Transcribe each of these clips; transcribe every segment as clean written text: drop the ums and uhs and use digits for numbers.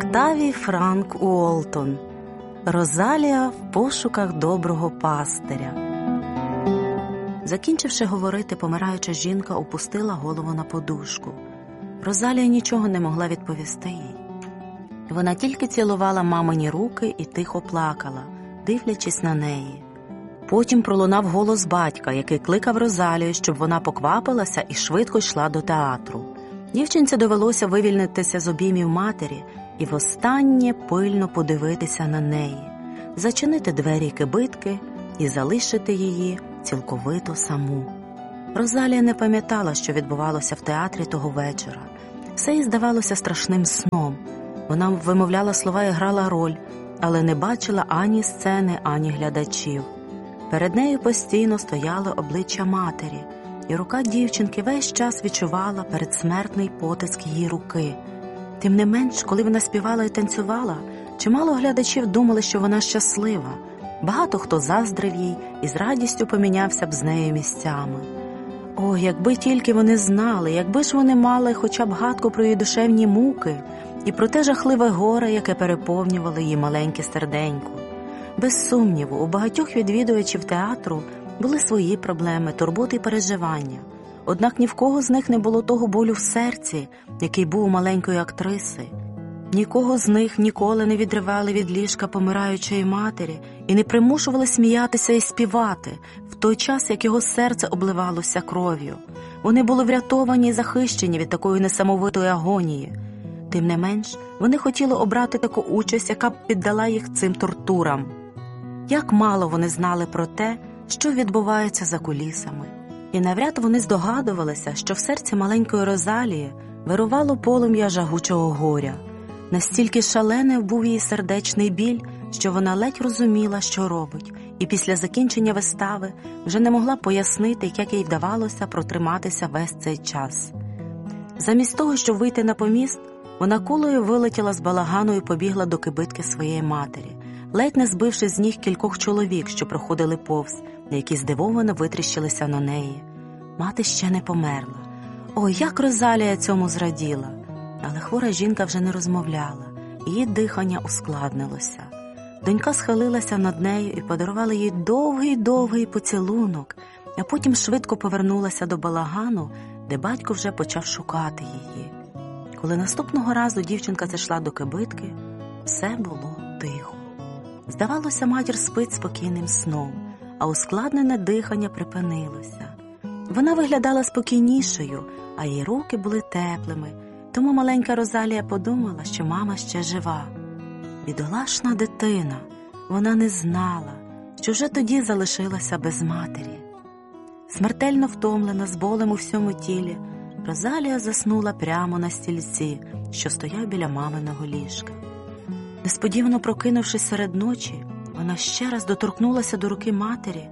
Октавій Франк Уолтон. Розалія в пошуках доброго пастиря. Закінчивши говорити, помираюча жінка опустила голову на подушку. Розалія нічого не могла відповісти їй. Вона тільки цілувала мамині руки і тихо плакала, дивлячись на неї. Потім пролунав голос батька, який кликав Розалію, щоб вона поквапилася і швидко йшла до театру. Дівчинці довелося вивільнитися з обіймів матері і востаннє пильно подивитися на неї, зачинити двері кибитки і залишити її цілковито саму. Розалія не пам'ятала, що відбувалося в театрі того вечора. Все їй здавалося страшним сном. Вона вимовляла слова і грала роль, але не бачила ані сцени, ані глядачів. Перед нею постійно стояло обличчя матері, і рука дівчинки весь час відчувала передсмертний потиск її руки. Тим не менш, коли вона співала і танцювала, чимало глядачів думали, що вона щаслива. Багато хто заздрив їй і з радістю помінявся б з нею місцями. О, якби тільки вони знали, якби ж вони мали хоча б гадку про її душевні муки і про те жахливе горе, яке переповнювало її маленьке серденько. Без сумніву, у багатьох відвідувачів театру були свої проблеми, турботи і переживання. Однак ні в кого з них не було того болю в серці, який був у маленької актриси. Нікого з них ніколи не відривали від ліжка помираючої матері і не примушували сміятися і співати, в той час, як його серце обливалося кров'ю. Вони були врятовані і захищені від такої несамовитої агонії. Тим не менш, вони хотіли обрати таку участь, яка б піддала їх цим тортурам. Як мало вони знали про те, що відбувається за кулісами. І навряд вони здогадувалися, що в серці маленької Розалії вирувало полум'я жагучого горя. Настільки шалений був її сердечний біль, що вона ледь розуміла, що робить, і після закінчення вистави вже не могла пояснити, як їй вдавалося протриматися весь цей час. Замість того, щоб вийти на поміст, вона кулею вилетіла з балагану і побігла до кибитки своєї матері, ледь не збивши з ніг кількох чоловік, що проходили повз, які здивовано витріщилися на неї. Мати ще не померла. Ой, як Розалія цьому зраділа! Але хвора жінка вже не розмовляла, її дихання ускладнилося. Донька схилилася над нею і подарувала їй довгий-довгий поцілунок, а потім швидко повернулася до балагану, де батько вже почав шукати її. Коли наступного разу дівчинка зайшла до кибитки, все було тихо. Здавалося, матір спить спокійним сном, а ускладнене дихання припинилося. Вона виглядала спокійнішою, а її руки були теплими, тому маленька Розалія подумала, що мама ще жива. Бідолашна дитина, вона не знала, що вже тоді залишилася без матері. Смертельно втомлена, з болем у всьому тілі, Розалія заснула прямо на стільці, що стояв біля маминого ліжка. Несподівано прокинувшись серед ночі, вона ще раз доторкнулася до руки матері,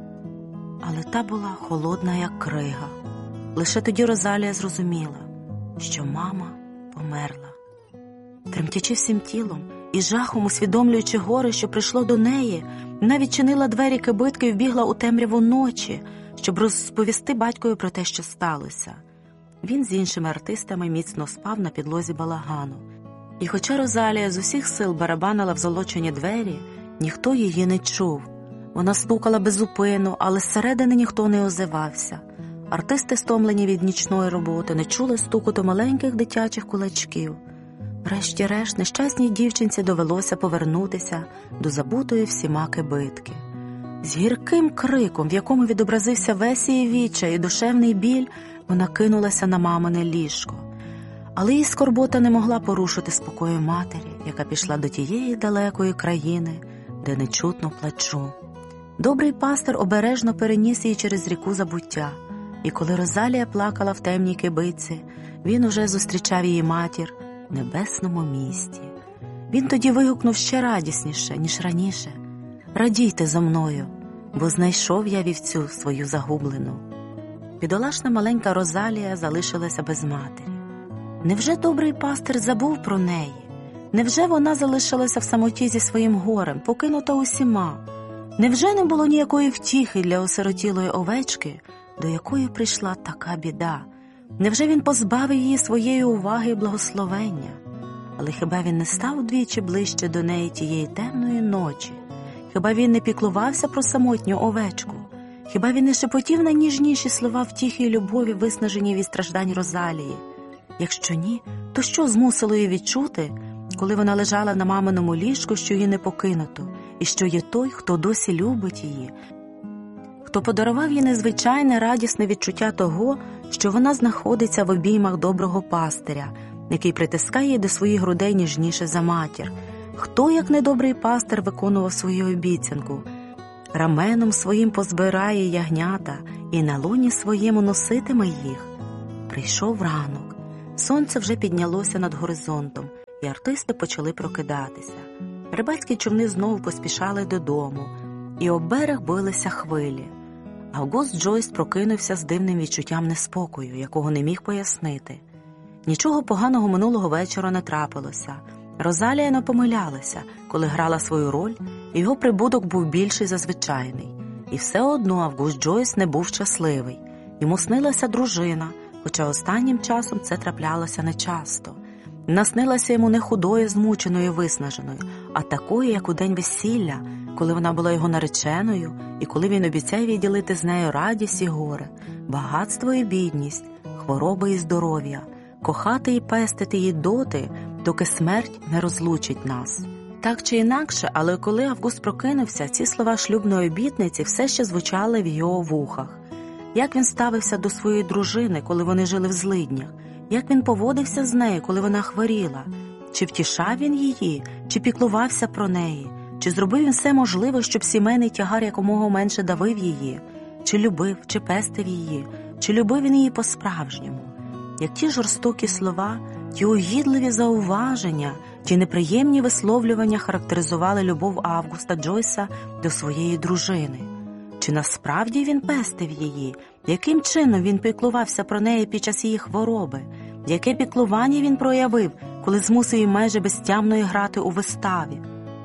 але та була холодна, як крига. Лише тоді Розалія зрозуміла, що мама померла. Тремтячи всім тілом і жахом усвідомлюючи горе, що прийшло до неї, вона відчинила двері кибитки і вбігла у темряву ночі, щоб розповісти батькові про те, що сталося. Він з іншими артистами міцно спав на підлозі балагану. І хоча Розалія з усіх сил барабанила в золочені двері, ніхто її не чув. Вона стукала безупину, але зсередини ніхто не озивався. Артисти, стомлені від нічної роботи, не чули стукоту маленьких дитячих кулачків. Врешті-решт, нещасній дівчинці довелося повернутися до забутої всіма кибитки. З гірким криком, в якому відобразився весь її відчай і душевний біль, вона кинулася на мамине ліжко. Але її скорбота не могла порушити спокою матері, яка пішла до тієї далекої країни, де не чутно плачу. Добрий пастир обережно переніс її через ріку забуття, і коли Розалія плакала в темній кибитці, він уже зустрічав її матір в небесному місті. Він тоді вигукнув ще радісніше, ніж раніше: «Радійте за мною, бо знайшов я вівцю свою загублену». Бідолашна маленька Розалія залишилася без матері. Невже добрий пастир забув про неї? Невже вона залишилася в самоті зі своїм горем, покинута усіма? Невже не було ніякої втіхи для осиротілої овечки, до якої прийшла така біда? Невже він позбавив її своєї уваги і благословення? Але хіба він не став вдвічі ближче до неї тієї темної ночі? Хіба він не піклувався про самотню овечку? Хіба він не шепотів найніжніші слова втіхи й любові, виснажені від страждань Розалії? Якщо ні, то що змусило її відчути, коли вона лежала на маминому ліжку, що її не покинуто, і що є той, хто досі любить її, хто подарував їй незвичайне радісне відчуття того, що вона знаходиться в обіймах доброго пастиря, який притискає її до своїх грудей ніжніше за матір? Хто, як недобрий пастир, виконував свою обіцянку? Раменом своїм позбирає ягнята і на лоні своєму носитиме їх. Прийшов ранок. Сонце вже піднялося над горизонтом, і артисти почали прокидатися. Рибацькі човни знову поспішали додому, і об берег билися хвилі. Август Джойс прокинувся з дивним відчуттям неспокою, якого не міг пояснити. Нічого поганого минулого вечора не трапилося. Розалія не помилялася, коли грала свою роль, і його прибуток був більший за звичайний. І все одно Август Джойс не був щасливий. Йому снилася дружина, хоча останнім часом це траплялося нечасто. Наснилася йому не худою, змученою, виснаженою, а такою, як у день весілля, коли вона була його нареченою, і коли він обіцяв їй ділити з нею радість і горе, багатство і бідність, хвороби і здоров'я, кохати і пестити її доти, доки смерть не розлучить нас. Так чи інакше, але коли Август прокинувся, ці слова шлюбної обітниці все ще звучали в його вухах. Як він ставився до своєї дружини, коли вони жили в злиднях? Як він поводився з нею, коли вона хворіла? Чи втішав він її, чи піклувався про неї? Чи зробив він все можливе, щоб сімейний тягар якомога менше давив її? Чи любив, чи пестив її? Чи любив він її по-справжньому? Як ті жорстокі слова, ті угідливі зауваження, ті неприємні висловлювання характеризували любов Августа Джойса до своєї дружини? Чи насправді він пестив її? Яким чином він піклувався про неї під час її хвороби? Яке піклування він проявив, коли змусив її майже безтямно грати у виставі?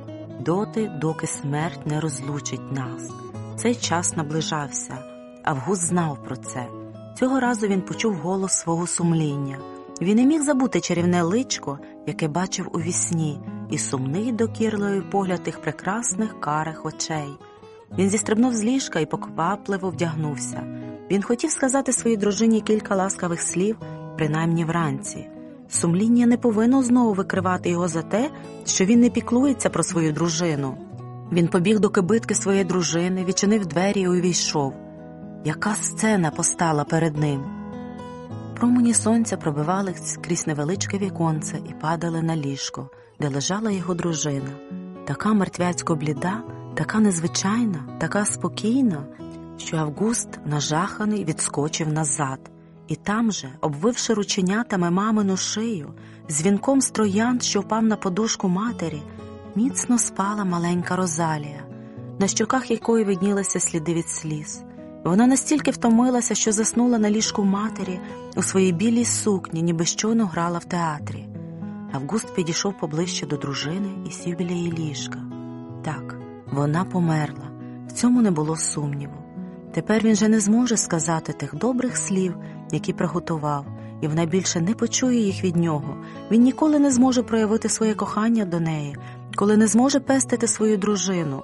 Доти, доки смерть не розлучить нас. Цей час наближався. Август знав про це. Цього разу він почув голос свого сумління. Він не міг забути чарівне личко, яке бачив у вісні, і сумний докірливий погляд тих прекрасних карих очей. Він зістрибнув з ліжка і поквапливо вдягнувся. Він хотів сказати своїй дружині кілька ласкавих слів, принаймні вранці. Сумління не повинно знову викривати його за те, що він не піклується про свою дружину. Він побіг до кибитки своєї дружини, відчинив двері і увійшов. Яка сцена постала перед ним? Промені сонця пробивали крізь невеличке віконце і падали на ліжко, де лежала його дружина. Така мертвяцько бліда, така незвичайна, така спокійна, що Август, нажаханий, відскочив назад. І там же, обвивши рученятами мамину шию, з вінком з троянд, що впав на подушку матері, міцно спала маленька Розалія, на щоках якої виднілися сліди від сліз. Вона настільки втомилася, що заснула на ліжку матері у своїй білій сукні, ніби щойно грала в театрі. Август підійшов поближче до дружини і сів біля її ліжка. Так, вона померла, в цьому не було сумніву. Тепер він же не зможе сказати тих добрих слів, які приготував, і вона більше не почує їх від нього. Він ніколи не зможе проявити своє кохання до неї, коли не зможе пестити свою дружину.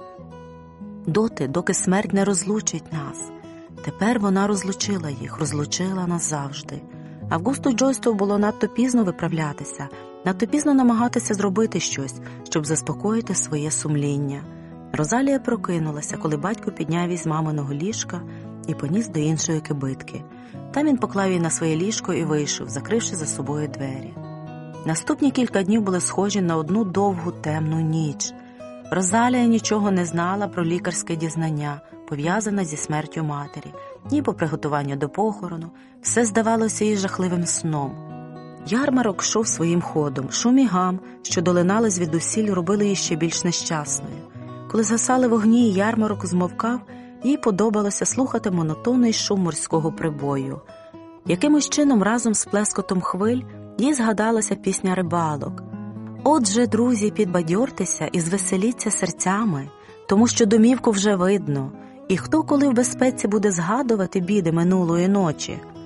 Доти, доки смерть не розлучить нас. Тепер вона розлучила їх, розлучила назавжди. Августу Джойсу було надто пізно виправлятися, надто пізно намагатися зробити щось, щоб заспокоїти своє сумління. Розалія прокинулася, коли батько підняв її з маминого ліжка і поніс до іншої кибитки. Там він поклав її на своє ліжко і вийшов, закривши за собою двері. Наступні кілька днів були схожі на одну довгу темну ніч. Розалія нічого не знала про лікарське дізнання, пов'язане зі смертю матері, ні по приготуванню до похорону. Все здавалося їй жахливим сном. Ярмарок йшов своїм ходом. Шум і гам, що долинали звідусіль, робили її ще більш нещасною. Коли згасали вогні і ярмарок змовкав, їй подобалося слухати монотонний шум морського прибою. Якимось чином разом з плескотом хвиль їй згадалася пісня рибалок. «Отже, друзі, підбадьортеся і звеселіться серцями, тому що домівку вже видно, і хто коли в безпеці буде згадувати біди минулої ночі?»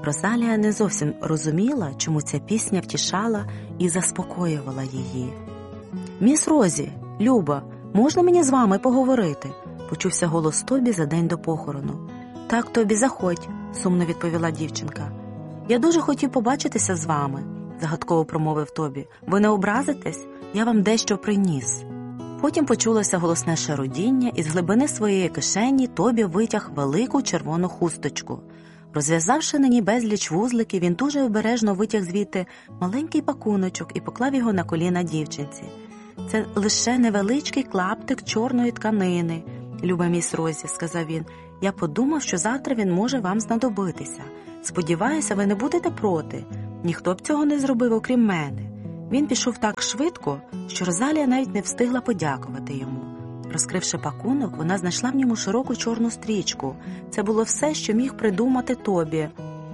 Розалія не зовсім розуміла, чому ця пісня втішала і заспокоювала її. «Міс Розі, Люба, можна мені з вами поговорити?» – почувся голос Тобі за день до похорону. «Так, Тобі, заходь», – сумно відповіла дівчинка. «Я дуже хотів побачитися з вами», – загадково промовив Тобі. «Ви не образитесь? Я вам дещо приніс». Потім почулося голосне шарудіння, і з глибини своєї кишені Тобі витяг велику червону хусточку. Розв'язавши на ній безліч вузликів, він дуже обережно витяг звідти маленький пакуночок і поклав його на коліна дівчинці. «Це лише невеличкий клаптик чорної тканини, люба міс Розі», – сказав він. «Я подумав, що завтра він може вам знадобитися. Сподіваюся, ви не будете проти. Ніхто б цього не зробив, окрім мене». Він пішов так швидко, що Розалія навіть не встигла подякувати йому. Розкривши пакунок, вона знайшла в ньому широку чорну стрічку. Це було все, що міг придумати Тобі.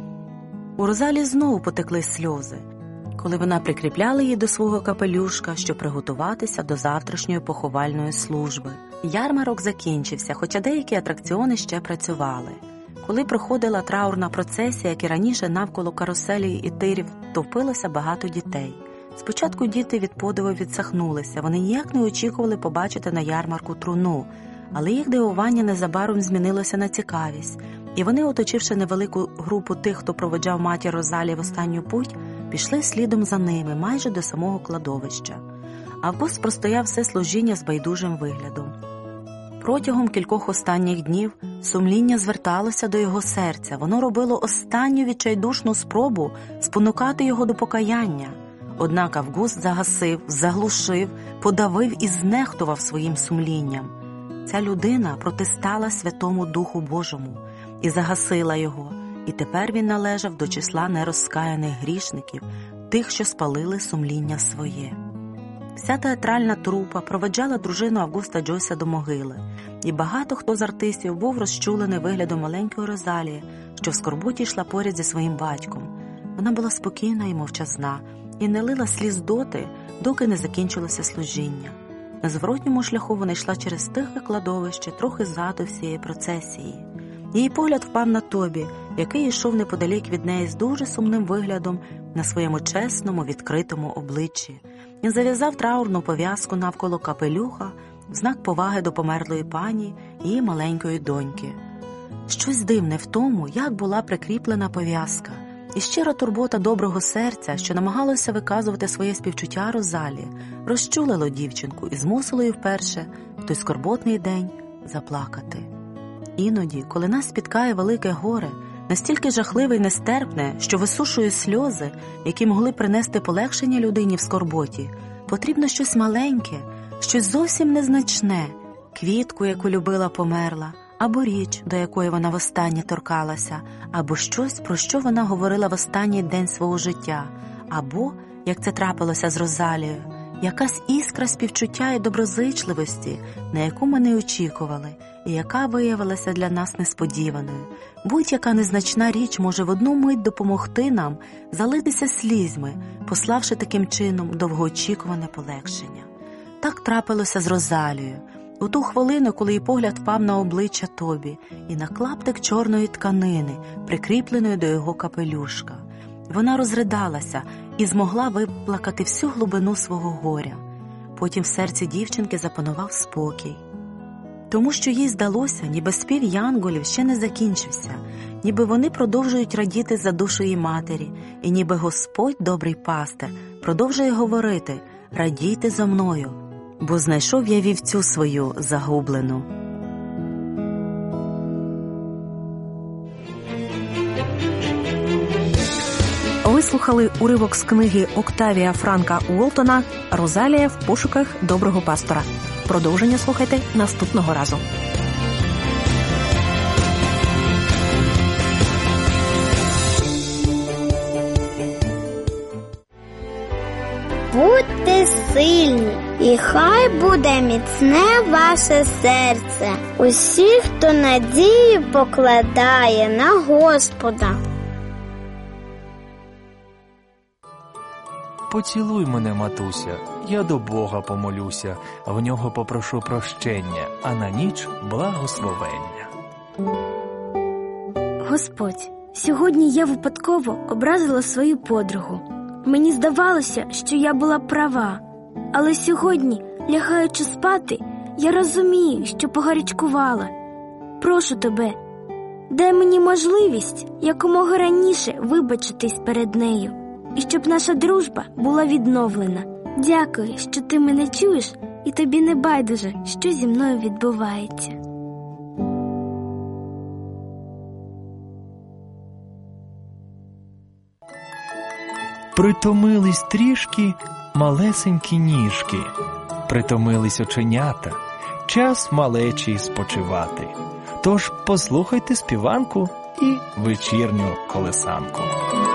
У Розалії знову потекли сльози, коли вона прикріпляла її до свого капелюшка, щоб приготуватися до завтрашньої поховальної служби. Ярмарок закінчився, хоча деякі атракціони ще працювали. Коли проходила траурна процесія, як і раніше, навколо каруселі і тирів товпилося багато дітей. Спочатку діти від подиву відсахнулися, вони ніяк не очікували побачити на ярмарку труну, але їх дивування незабаром змінилося на цікавість, і вони, оточивши невелику групу тих, хто проводжав матір Розалії в останню путь, пішли слідом за ними майже до самого кладовища. Август простояв все служіння з байдужим виглядом. Протягом кількох останніх днів сумління зверталося до його серця, воно робило останню відчайдушну спробу спонукати його до покаяння. Однак Август загасив, заглушив, подавив і знехтував своїм сумлінням. Ця людина протистала Святому Духу Божому і загасила його, і тепер він належав до числа нерозкаяних грішників, тих, що спалили сумління своє. Вся театральна трупа проведжала дружину Августа Джойса до могили, і багато хто з артистів був розчулений виглядом маленької Розалії, що в скорботі йшла поряд зі своїм батьком. Вона була спокійна і мовчазна, і не лила сліз доти, доки не закінчилося служіння. На зворотньому шляху вона йшла через тихе кладовище, трохи ззаду всієї процесії. Її погляд впав на Тобі, який йшов неподалік від неї з дуже сумним виглядом на своєму чесному, відкритому обличчі. Він зав'язав траурну пов'язку навколо капелюха в знак поваги до померлої пані і її маленької доньки. Щось дивне в тому, як була прикріплена пов'язка, і щира турбота доброго серця, що намагалося виказувати своє співчуття Розалії, розчулило дівчинку і змусило її вперше в той скорботний день заплакати. Іноді, коли нас спіткає велике горе, настільки жахливе і нестерпне, що висушує сльози, які могли принести полегшення людині в скорботі, потрібно щось маленьке, щось зовсім незначне, квітку, яку любила померла, або річ, до якої вона востаннє торкалася, або щось, про що вона говорила в останній день свого життя, або, як це трапилося з Розалією, якась іскра співчуття і доброзичливості, на яку ми не очікували, і яка виявилася для нас несподіваною. Будь-яка незначна річ може в одну мить допомогти нам залитися слізьми, пославши таким чином довгоочікуване полегшення. Так трапилося з Розалією. У ту хвилину, коли її погляд впав на обличчя Тобі і на клаптик чорної тканини, прикріпленої до його капелюшка. Вона розридалася і змогла виплакати всю глибину свого горя. Потім в серці дівчинки запанував спокій. Тому що їй здалося, ніби спів янголів ще не закінчився, ніби вони продовжують радіти за душу її матері, і ніби Господь, добрий пастир, продовжує говорити: «Радійте за мною, бо знайшов я вівцю свою загублену». Ви слухали уривок з книги Октавія Франка Уолтона «Розалія в пошуках доброго пастора». Продовження слухайте наступного разу. Будьте сильні, і хай буде міцне ваше серце, усі, хто надію покладає на Господа. Поцілуй мене, матуся, я до Бога помолюся, в нього попрошу прощення, а на ніч благословення. Господь, Сьогодні я випадково образила свою подругу. Мені здавалося, що я була права. Але сьогодні, лягаючи спати, я розумію, що погарячкувала. Прошу тебе, дай мені можливість якомога раніше вибачитись перед нею, і щоб наша дружба була відновлена. Дякую, що ти мене чуєш, і тобі не байдуже, що зі мною відбувається. Притомились трішки малесенькі ніжки, притомились оченята, час малечі спочивати. Тож послухайте співанку і вечірню колесанку.